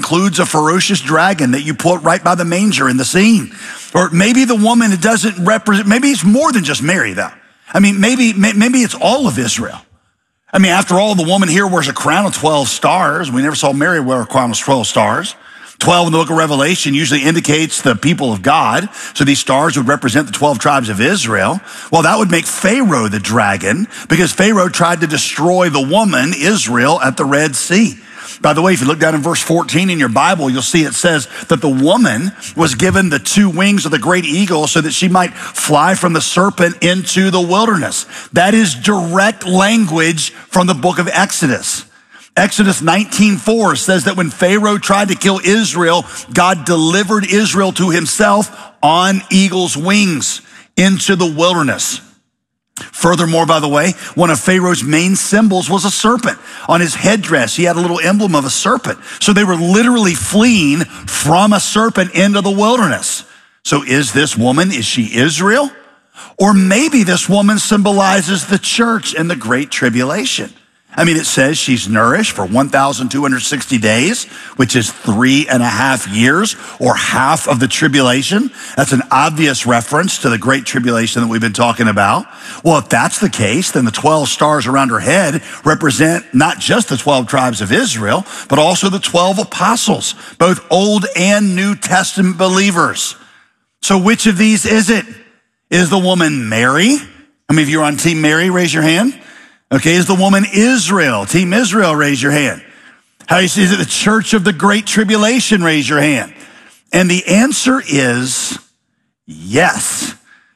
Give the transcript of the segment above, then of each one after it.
includes a ferocious dragon that you put right by the manger in the scene. Or maybe the woman, it doesn't represent, maybe it's more than just Mary though. I mean, maybe it's all of Israel. I mean, after all, the woman here wears a crown of 12 stars. We never saw Mary wear a crown of 12 stars. 12 in the book of Revelation usually indicates the people of God. So these stars would represent the 12 tribes of Israel. Well, that would make Pharaoh the dragon because Pharaoh tried to destroy the woman, Israel, at the Red Sea. By the way, if you look down in verse 14 in your Bible, you'll see it says that the woman was given the 2 wings of the great eagle so that she might fly from the serpent into the wilderness. That is direct language from the book of Exodus. Exodus 19:4 says that when Pharaoh tried to kill Israel, God delivered Israel to himself on eagle's wings into the wilderness. Furthermore, by the way, one of Pharaoh's main symbols was a serpent. On his headdress, he had a little emblem of a serpent. So they were literally fleeing from a serpent into the wilderness. So is this woman, is she Israel? Or maybe this woman symbolizes the church in the Great Tribulation. I mean, it says she's nourished for 1,260 days, which is 3.5 years or half of the tribulation. That's an obvious reference to the Great Tribulation that we've been talking about. Well, if that's the case, then the 12 stars around her head represent not just the 12 tribes of Israel, but also the 12 apostles, both Old and New Testament believers. So which of these is it? Is the woman Mary? How many of you are on Team Mary? Raise your hand. Okay, is the woman Israel? Team Israel, raise your hand. How is it the church of the Great Tribulation? Raise your hand. And the answer is yes.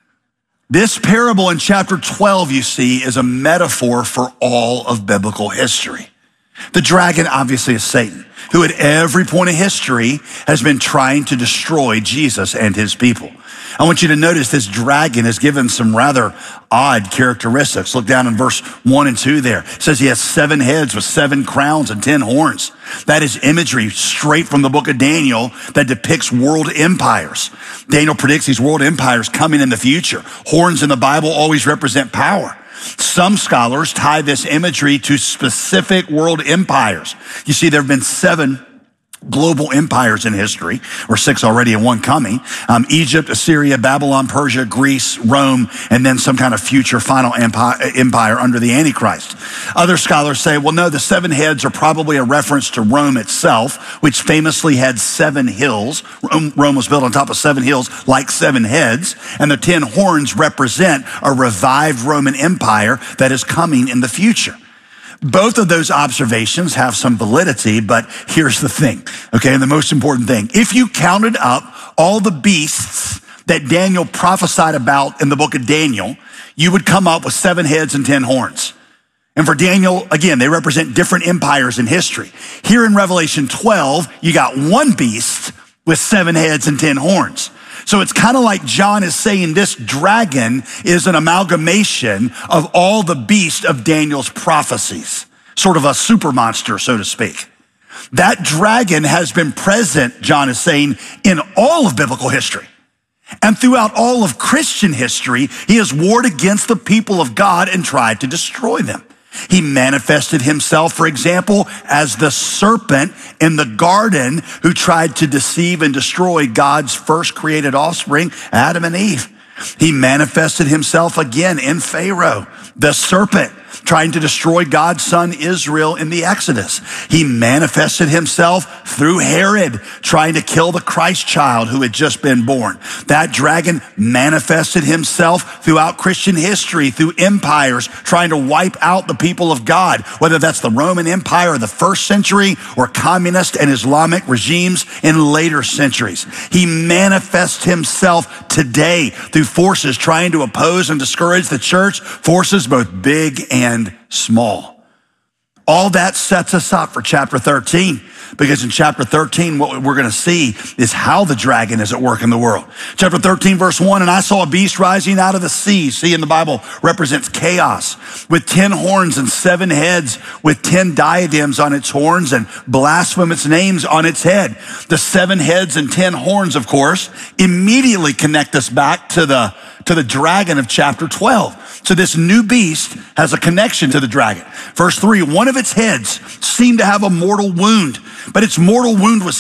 This parable in chapter 12, you see, is a metaphor for all of biblical history. The dragon obviously is Satan, who at every point of history has been trying to destroy Jesus and his people. I want you to notice this dragon is given some rather odd characteristics. Look down in verse 1 and 2 there. It says he has 7 heads with 7 crowns and 10 horns. That is imagery straight from the book of Daniel that depicts world empires. Daniel predicts these world empires coming in the future. Horns in the Bible always represent power. Some scholars tie this imagery to specific world empires. You see, there have been 7 global empires in history, or 6 already and 1 coming. Egypt, Assyria, Babylon, Persia, Greece, Rome, and then some kind of future final empire under the Antichrist. Other scholars say, well, no, the 7 heads are probably a reference to Rome itself, which famously had 7 hills. Rome was built on top of 7 hills like 7 heads, and the 10 horns represent a revived Roman Empire that is coming in the future. Both of those observations have some validity, but here's the thing, okay, and the most important thing. If you counted up all the beasts that Daniel prophesied about in the book of Daniel, you would come up with 7 heads and 10 horns. And for Daniel, again, they represent different empires in history. Here in Revelation 12, you got 1 beast with 7 heads and 10 horns. So it's kind of like John is saying this dragon is an amalgamation of all the beasts of Daniel's prophecies, sort of a super monster, so to speak. That dragon has been present, John is saying, in all of biblical history. And throughout all of Christian history, he has warred against the people of God and tried to destroy them. He manifested himself, for example, as the serpent in the garden who tried to deceive and destroy God's first created offspring, Adam and Eve. He manifested himself again in Pharaoh, the serpent, trying to destroy God's son Israel in the Exodus. He manifested himself through Herod, trying to kill the Christ child who had just been born. That dragon manifested himself throughout Christian history, through empires, trying to wipe out the people of God, whether that's the Roman Empire of the first century or communist and Islamic regimes in later centuries. He manifests himself today through forces trying to oppose and discourage the church, forces both big and small. All that sets us up for chapter 13, because in chapter 13, what we're going to see is how the dragon is at work in the world. Chapter 13, verse 1, and I saw a beast rising out of the sea. Sea in the Bible represents chaos, with 10 horns and 7 heads, with 10 diadems on its horns and blasphemous names on its head. The 7 heads and 10 horns, of course, immediately connect us back to the dragon of chapter 12. So this new beast has a connection to the dragon. Verse 3, one of its heads seemed to have a mortal wound, but its mortal wound was